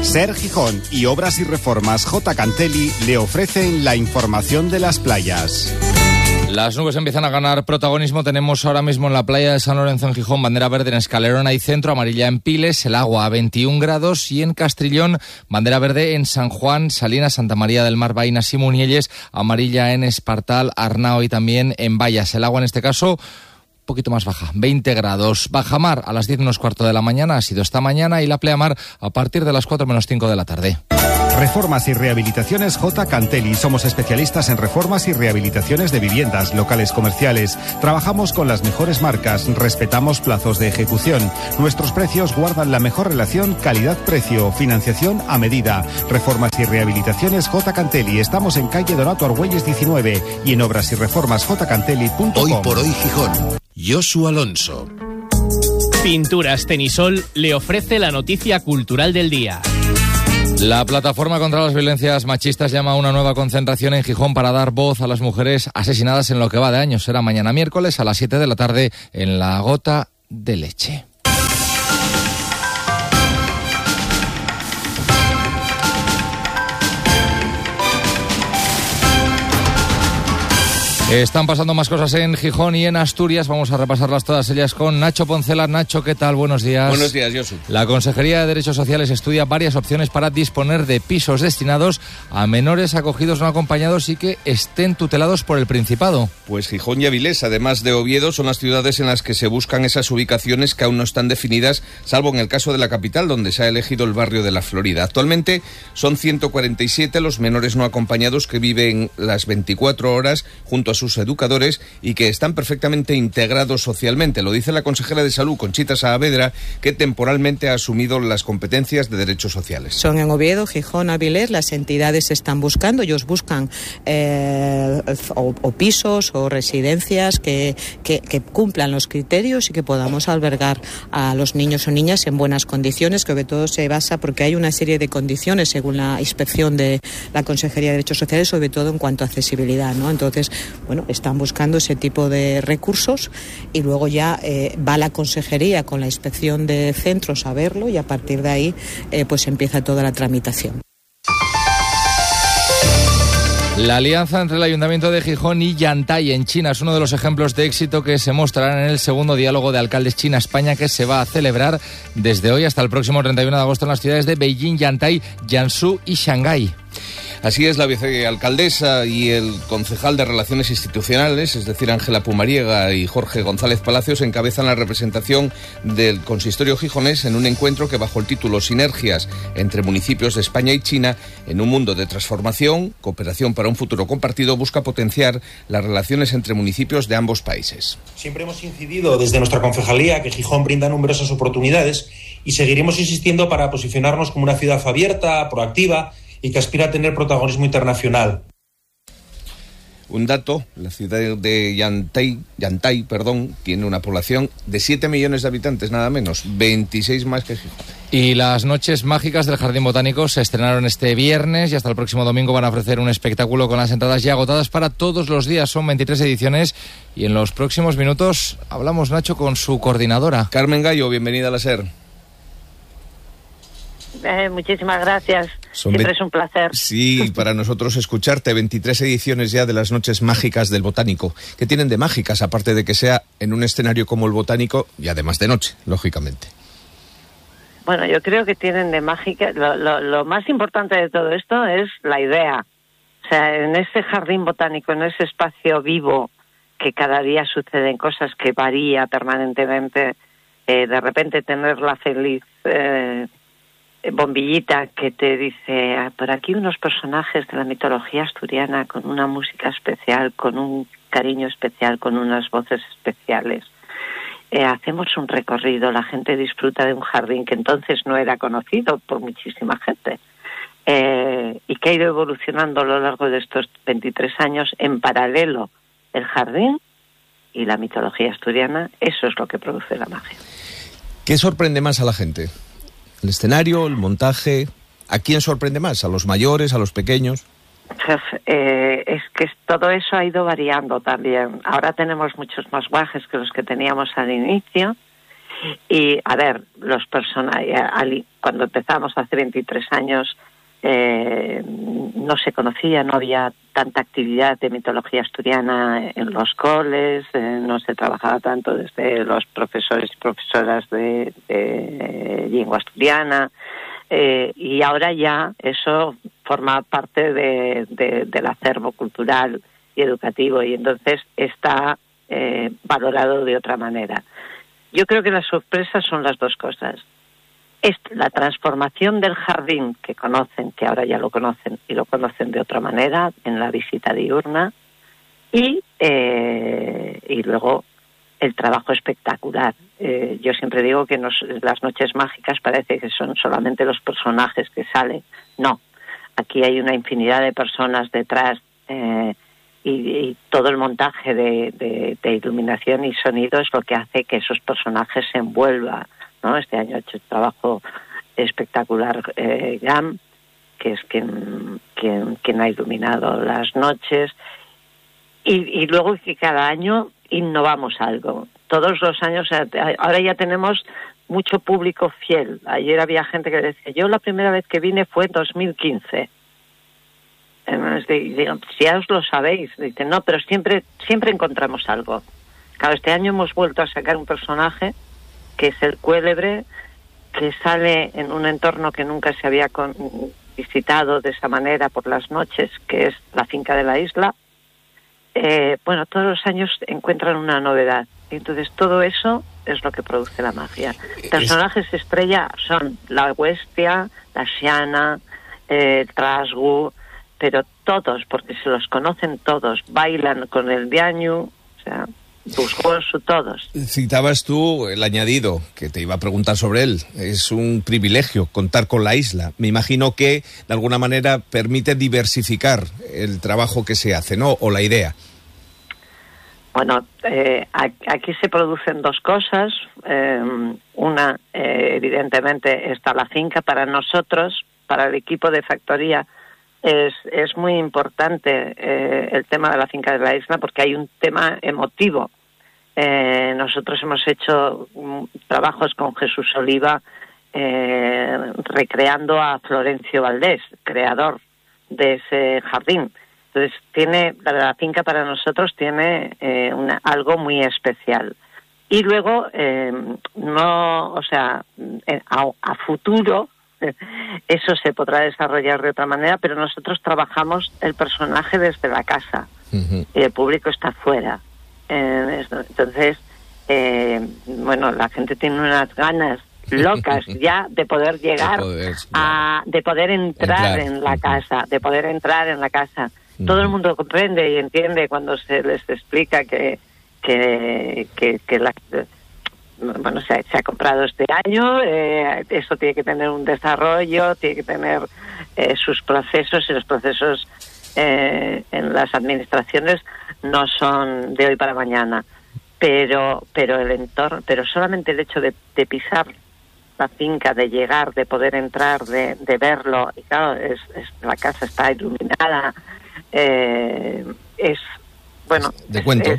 SER Gijón y Obras y Reformas J. Cantelli le ofrecen la información de las playas. Las nubes empiezan a ganar protagonismo. Tenemos ahora mismo en la playa de San Lorenzo en Gijón bandera verde en Escalerona y Centro, amarilla en Piles, el agua a 21 grados y en Castrillón bandera verde en San Juan, Salinas, Santa María del Mar, Vainas y Munielles, amarilla en Espartal, Arnao y también en Vallas. El agua en este caso un poquito más baja, 20 grados. Bajamar a las 10 menos cuarto de la mañana ha sido esta mañana y la pleamar a partir de las 4 menos 5 de la tarde. Reformas y Rehabilitaciones J. Cantelli. Somos especialistas en reformas y rehabilitaciones de viviendas, locales comerciales. Trabajamos con las mejores marcas, respetamos plazos de ejecución. Nuestros precios guardan la mejor relación calidad-precio, financiación a medida. Reformas y Rehabilitaciones J. Cantelli. Estamos en calle Donato Argüelles 19 y en obrasyreformasjcantelli.com. Hoy por hoy Gijón. Josu Alonso. Pinturas Tenisol le ofrece la noticia cultural del día. La plataforma contra las violencias machistas llama a una nueva concentración en Gijón para dar voz a las mujeres asesinadas en lo que va de año. Será mañana miércoles a las 7 de la tarde en La Gota de Leche. Están pasando más cosas en Gijón y en Asturias. Vamos a repasarlas todas ellas con Nacho Poncela. Nacho, ¿qué tal? Buenos días. Buenos días, Josu. La Consejería de Derechos Sociales estudia varias opciones para disponer de pisos destinados a menores acogidos no acompañados y que estén tutelados por el Principado. Pues Gijón y Avilés, además de Oviedo, son las ciudades en las que se buscan esas ubicaciones que aún no están definidas, salvo en el caso de la capital, donde se ha elegido el barrio de La Florida. Actualmente son 147 los menores no acompañados que viven las 24 horas junto a sus educadores y que están perfectamente integrados socialmente. Lo dice la consejera de Salud, Conchita Saavedra, que temporalmente ha asumido las competencias de derechos sociales. Son en Oviedo, Gijón, Avilés, las entidades están buscando, ellos buscan o pisos o residencias que cumplan los criterios y que podamos albergar a los niños o niñas en buenas condiciones, que sobre todo se basa porque hay una serie de condiciones según la inspección de la Consejería de Derechos Sociales, sobre todo en cuanto a accesibilidad, ¿no? Entonces, bueno, están buscando ese tipo de recursos y luego ya va la Consejería con la inspección de centros a verlo y a partir de ahí pues empieza toda la tramitación. La alianza entre el Ayuntamiento de Gijón y Yantai en China es uno de los ejemplos de éxito que se mostrarán en el segundo diálogo de alcaldes China-España que se va a celebrar desde hoy hasta el próximo 31 de agosto en las ciudades de Beijing, Yantai, Jiangsu y Shanghái. Así es, la vicealcaldesa y el concejal de Relaciones Institucionales, es decir, Ángela Pumariega y Jorge González Palacios, encabezan la representación del consistorio gijonés en un encuentro que, bajo el título Sinergias entre municipios de España y China, en un mundo de transformación, cooperación para un futuro compartido, busca potenciar las relaciones entre municipios de ambos países. Siempre hemos incidido desde nuestra concejalía que Gijón brinda numerosas oportunidades y seguiremos insistiendo para posicionarnos como una ciudad abierta, proactiva y que aspira a tener protagonismo internacional. Un dato, la ciudad de Yantai, tiene una población de 7 millones de habitantes, nada menos, 26 más que Gijón. Y las noches mágicas del Jardín Botánico se estrenaron este viernes y hasta el próximo domingo van a ofrecer un espectáculo con las entradas ya agotadas para todos los días. Son 23 ediciones y en los próximos minutos hablamos, Nacho, con su coordinadora. Carmen Gallo, bienvenida a la SER. Muchísimas gracias. Siempre es un placer. Sí, para nosotros escucharte. 23 ediciones ya de las Noches Mágicas del Botánico. ¿Qué tienen de mágicas, aparte de que sea en un escenario como el Botánico y además de noche, lógicamente? Bueno, yo creo que tienen de mágica... Lo más importante de todo esto es la idea. O sea, en ese jardín botánico, en ese espacio vivo, que cada día suceden cosas, que varía permanentemente, de repente tener la feliz... bombillita que te dice por aquí unos personajes de la mitología asturiana con una música especial, con un cariño especial, con unas voces especiales. Hacemos un recorrido, la gente disfruta de un jardín que entonces no era conocido por muchísima gente y que ha ido evolucionando a lo largo de estos 23 años en paralelo el jardín y la mitología asturiana. Eso es lo que produce la magia. ¿Qué sorprende más a la gente? ¿El escenario, el montaje? ¿A quién sorprende más? ¿A los mayores, a los pequeños? Es que todo eso ha ido variando también. Ahora tenemos muchos más guajes que los que teníamos al inicio Y, a ver, los personajes, cuando empezamos hace 23 años, no se conocía, no había tanta actividad de mitología asturiana en los coles, no se trabajaba tanto desde los profesores y profesoras de lengua asturiana, y ahora ya eso forma parte del acervo cultural y educativo, y entonces está valorado de otra manera. Yo creo que las sorpresas son las dos cosas. Es la transformación del jardín que conocen, que ahora ya lo conocen y lo conocen de otra manera en la visita diurna, y luego el trabajo espectacular. Yo siempre digo que las noches mágicas parece que son solamente los personajes que salen. No, aquí hay una infinidad de personas detrás, y todo el montaje de iluminación y sonido es lo que hace que esos personajes se envuelvan, ¿no? Este año ha hecho un trabajo espectacular GAM, que es quien ha iluminado las noches, y luego que cada año innovamos algo. Todos los años, ahora ya tenemos mucho público fiel. Ayer había gente que decía, yo la primera vez que vine fue en 2015. Digo, si ya os lo sabéis. Dicen, no, pero siempre encontramos algo. Claro, este año hemos vuelto a sacar un personaje que es el cuélebre, que sale en un entorno que nunca se había visitado de esa manera por las noches, que es la finca de la isla. Bueno, todos los años encuentran una novedad. Y entonces todo eso es lo que produce la magia. Personajes estrella son la huestia, la xiana, el trasgu, pero todos, porque se los conocen todos, bailan con el diañu, o sea, Buscosu, todos. Citabas tú el añadido, que te iba a preguntar sobre él. Es un privilegio contar con la isla. Me imagino que, de alguna manera, permite diversificar el trabajo que se hace, ¿no? O la idea. Bueno, aquí se producen dos cosas. Una, evidentemente, está la finca. Para nosotros, para el equipo de factoría, es muy importante el tema de la finca de la isla, porque hay un tema emotivo. Nosotros hemos hecho trabajos con Jesús Oliva recreando a Florencio Valdés, creador de ese jardín. Entonces la finca para nosotros tiene algo muy especial. Y luego a futuro eso se podrá desarrollar de otra manera, pero nosotros trabajamos el personaje desde la casa. Uh-huh. Y el público está fuera. Entonces, la gente tiene unas ganas locas ya de poder llegar de poder entrar en la casa, de poder entrar en la casa. Uh-huh. Todo el mundo comprende y entiende cuando se les explica que se ha comprado este año, eso tiene que tener un desarrollo, tiene que tener sus procesos, y los procesos en las administraciones no son de hoy para mañana, pero el entorno, pero solamente el hecho de pisar la finca, de llegar, de poder entrar, de verlo, y claro, la casa está iluminada, bueno, de cuento.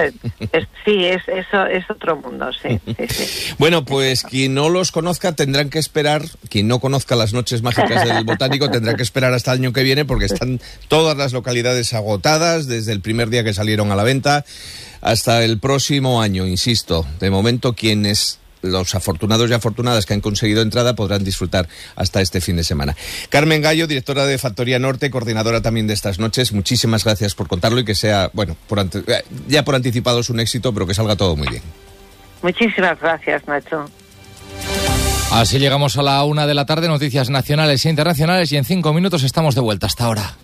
Es otro mundo, sí. Bueno, pues quien no los conozca tendrán que esperar, quien no conozca las noches mágicas del Botánico tendrá que esperar hasta el año que viene, porque están todas las localidades agotadas desde el primer día que salieron a la venta hasta el próximo año, insisto. De momento, los afortunados y afortunadas que han conseguido entrada podrán disfrutar hasta este fin de semana. Carmen Gallo, directora de Factoría Norte, coordinadora también de estas noches, muchísimas gracias por contarlo y que sea, ya por anticipado es un éxito, pero que salga todo muy bien. Muchísimas gracias, Nacho. Así llegamos a la 1 de la tarde, noticias nacionales e internacionales, y en 5 minutos estamos de vuelta. Hasta ahora.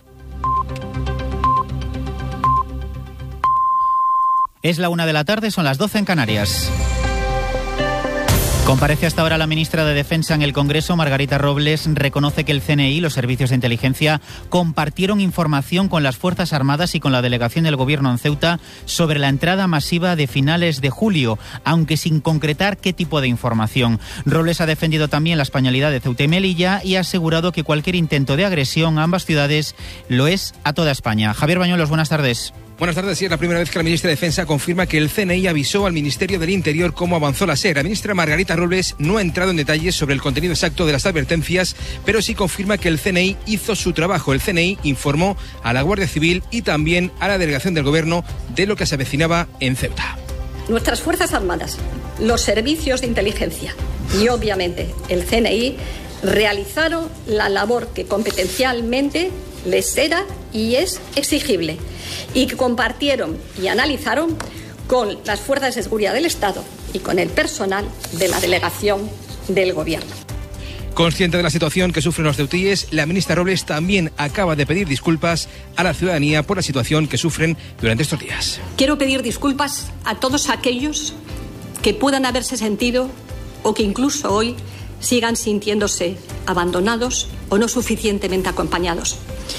Es la 1 de la tarde, son las 12 en Canarias. Comparece hasta ahora la ministra de Defensa en el Congreso. Margarita Robles reconoce que el CNI y los servicios de inteligencia compartieron información con las Fuerzas Armadas y con la delegación del Gobierno en Ceuta sobre la entrada masiva de finales de julio, aunque sin concretar qué tipo de información. Robles ha defendido también la españolidad de Ceuta y Melilla y ha asegurado que cualquier intento de agresión a ambas ciudades lo es a toda España. Javier Bañuelos, buenas tardes. Buenas tardes. Sí, es la primera vez que la ministra de Defensa confirma que el CNI avisó al Ministerio del Interior cómo avanzó la SER. La ministra Margarita Robles no ha entrado en detalles sobre el contenido exacto de las advertencias, pero sí confirma que el CNI hizo su trabajo. El CNI informó a la Guardia Civil y también a la delegación del Gobierno de lo que se avecinaba en Ceuta. Nuestras Fuerzas Armadas, los servicios de inteligencia y obviamente el CNI realizaron la labor que competencialmente les era y es exigible y que compartieron y analizaron con las fuerzas de seguridad del Estado y con el personal de la delegación del Gobierno. Consciente de la situación que sufren los ceutíes, la ministra Robles también acaba de pedir disculpas a la ciudadanía por la situación que sufren durante estos días. Quiero pedir disculpas a todos aquellos que puedan haberse sentido o que incluso hoy sigan sintiéndose abandonados o no suficientemente acompañados.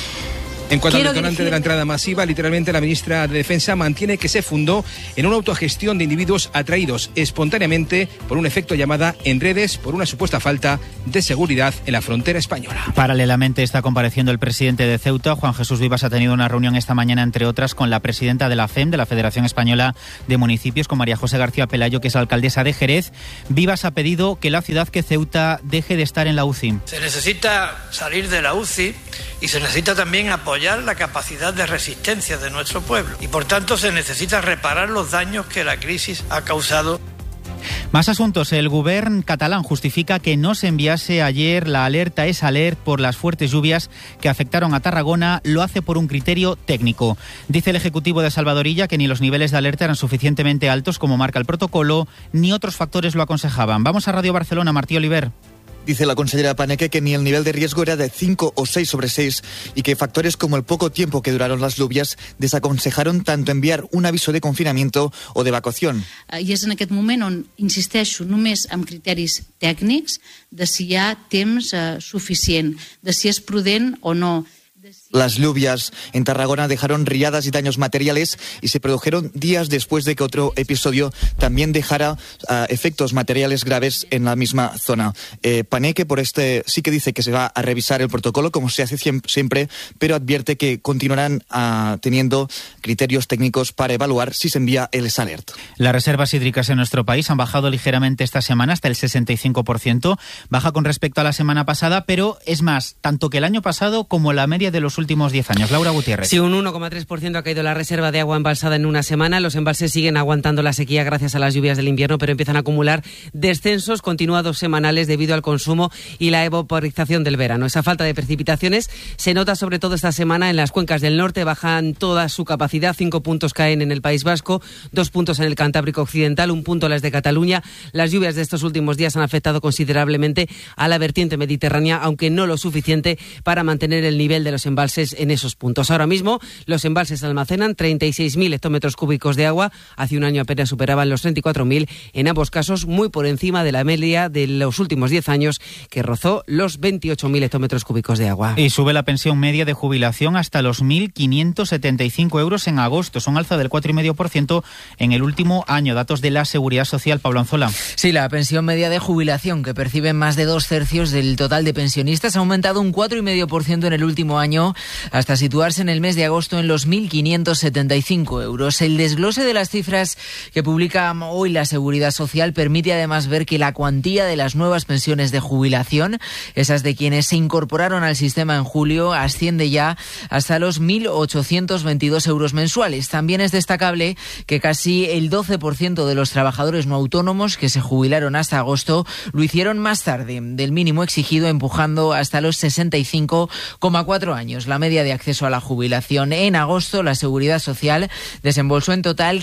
En cuanto al detonante de la entrada masiva, literalmente la ministra de Defensa mantiene que se fundó en una autogestión de individuos atraídos espontáneamente por un efecto llamada en redes por una supuesta falta de seguridad en la frontera española. Paralelamente está compareciendo el presidente de Ceuta. Juan Jesús Vivas ha tenido una reunión esta mañana, entre otras, con la presidenta de la FEM, de la Federación Española de Municipios, con María José García Pelayo, que es alcaldesa de Jerez. Vivas ha pedido que la ciudad, que Ceuta, deje de estar en la UCI. Se necesita salir de la UCI y se necesita también apoyar la capacidad de resistencia de nuestro pueblo. Y por tanto se necesita reparar los daños que la crisis ha causado. Más asuntos. El Govern catalán justifica que no se enviase ayer la alerta EsAlert por las fuertes lluvias que afectaron a Tarragona. Lo hace por un criterio técnico. Dice el Ejecutivo de Salvadorilla que ni los niveles de alerta eran suficientemente altos como marca el protocolo, ni otros factores lo aconsejaban. Vamos a Radio Barcelona, Martí Oliver. Dice la consellera Paneque que ni el nivel de riesgo era de 5 o 6 sobre 6 y que factores como el poco tiempo que duraron las lluvias desaconsejaron tanto enviar un aviso de confinamiento o de evacuación. I és en aquest moment on insisteixo només amb criteris tècnics de si hi ha temps suficient, de si és prudent o no. Las lluvias en Tarragona dejaron riadas y daños materiales y se produjeron días después de que otro episodio también dejara efectos materiales graves en la misma zona. Paneque por sí que dice que se va a revisar el protocolo como se hace siempre, pero advierte que continuarán teniendo criterios técnicos para evaluar si se envía el EsAlert. Las reservas hídricas en nuestro país han bajado ligeramente esta semana hasta el 65%, baja con respecto a la semana pasada, pero es más, tanto que el año pasado como la media de los últimos 10 años. Laura Gutiérrez. Sí, un 1,3% ha caído la reserva de agua embalsada en una semana. Los embalses siguen aguantando la sequía gracias a las lluvias del invierno, pero empiezan a acumular descensos continuados semanales debido al consumo y la evaporización del verano. Esa falta de precipitaciones se nota sobre todo esta semana en las cuencas del norte. Bajan toda su capacidad. 5 puntos caen en el País Vasco, 2 puntos en el Cantábrico Occidental, 1 punto las de Cataluña. Las lluvias de estos últimos días han afectado considerablemente a la vertiente mediterránea, aunque no lo suficiente para mantener el nivel de los embalses en esos puntos. Ahora mismo los embalses almacenan 36.000 hectómetros cúbicos de agua. Hace un año apenas superaban los 34.000, en ambos casos muy por encima de la media de los últimos 10 años, que rozó los 28.000 hectómetros cúbicos de agua. Y sube la pensión media de jubilación hasta los 1.575 euros en agosto. Son alza del 4,5% en el último año. Datos de la Seguridad Social. Pablo Anzola. Sí, la pensión media de jubilación, que perciben más de 2/3 del total de pensionistas, ha aumentado un 4,5% en el último año, hasta situarse en el mes de agosto en los 1.575 euros. El desglose de las cifras que publica hoy la Seguridad Social permite además ver que la cuantía de las nuevas pensiones de jubilación, esas de quienes se incorporaron al sistema en julio, asciende ya hasta los 1.822 euros mensuales. También es destacable que casi el 12% de los trabajadores no autónomos que se jubilaron hasta agosto lo hicieron más tarde del mínimo exigido, empujando hasta los 65,4 años. La media de acceso a la jubilación en agosto, la Seguridad Social desembolsó en total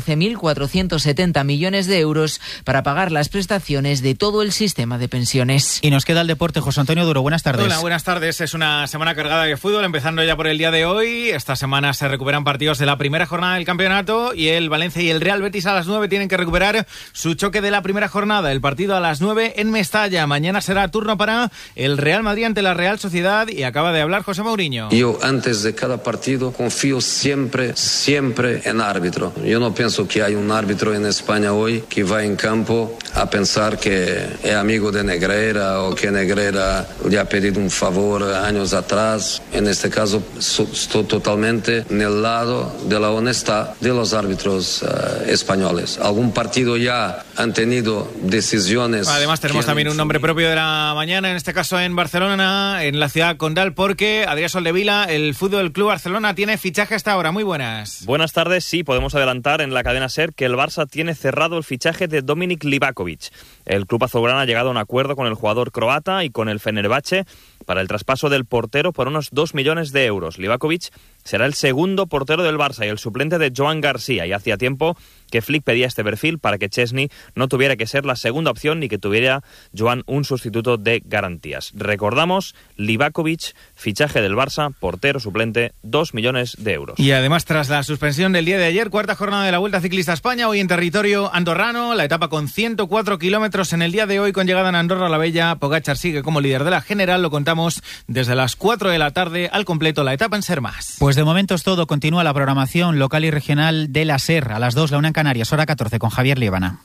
14.470 millones de euros para pagar las prestaciones de todo el sistema de pensiones. Y nos queda el deporte. José Antonio Duro, buenas tardes. Hola, buenas tardes. Es una semana cargada de fútbol, empezando ya por el día de hoy. Esta semana se recuperan partidos de la primera jornada del campeonato y el Valencia y el Real Betis a las 9 tienen que recuperar su choque de la primera jornada. El partido a las 9 en Mestalla. Mañana será turno para el Real Madrid ante la Real Sociedad y acaba de hablar José Mourinho. Mourinho. Yo antes de cada partido confío siempre en árbitro. Yo no pienso que hay un árbitro en España hoy que va en campo a pensar que es amigo de Negreira o que Negreira le ha pedido un favor años atrás. En este caso estoy totalmente en el lado de la honestidad de los árbitros españoles. Algún partido ya han tenido decisiones. Además tenemos también un nombre propio de la mañana, en este caso en Barcelona, en la ciudad condal, porque Adrián Soldevila, el Fútbol Club Barcelona, tiene fichaje hasta ahora. Muy buenas. Buenas tardes. Sí, podemos adelantar en la cadena SER que el Barça tiene cerrado el fichaje de Dominik Livakovic. El club azulgrana ha llegado a un acuerdo con el jugador croata y con el Fenerbahce para el traspaso del portero por unos 2 millones de euros. Livakovic será el segundo portero del Barça y el suplente de Joan García, y hacía tiempo que Flick pedía este perfil para que Chesney no tuviera que ser la segunda opción ni que tuviera Joan un sustituto de garantías. Recordamos, Livakovic, fichaje del Barça, portero suplente, 2 millones de euros. Y además, tras la suspensión del día de ayer, cuarta jornada de la Vuelta Ciclista a España, hoy en territorio andorrano, la etapa con 104 kilómetros en el día de hoy, con llegada en Andorra la Bella. Pogačar sigue como líder de la general, lo contamos desde las 4 de la tarde, al completo la etapa en Ser Más. Pues de momento es todo, continúa la programación local y regional de la SER, a las 2, la 1 en Canarias, hora 14, con Javier Liébana.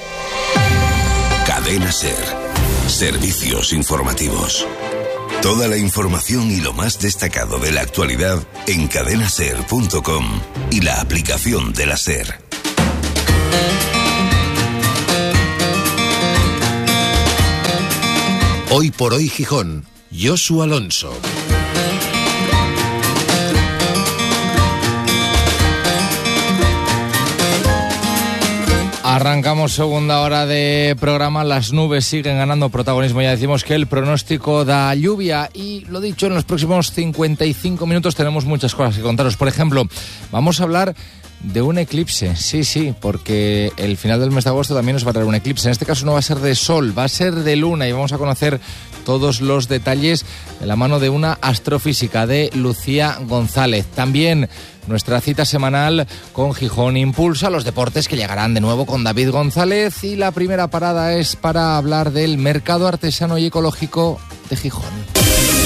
Cadena SER. Servicios informativos. Toda la información y lo más destacado de la actualidad en cadenaser.com y la aplicación de la SER. Hoy por hoy Gijón, Josu Alonso. Arrancamos segunda hora de programa. Las nubes siguen ganando protagonismo. Ya decimos que el pronóstico da lluvia y, lo dicho, en los próximos 55 minutos tenemos muchas cosas que contaros. Por ejemplo, vamos a hablar de un eclipse. Sí, porque el final del mes de agosto también nos va a traer un eclipse. En este caso no va a ser de sol, va a ser de luna, y vamos a conocer todos los detalles de la mano de una astrofísica, de Lucía González. También nuestra cita semanal con Gijón Impulsa, los deportes que llegarán de nuevo con David González, y la primera parada es para hablar del mercado artesano y ecológico de Gijón.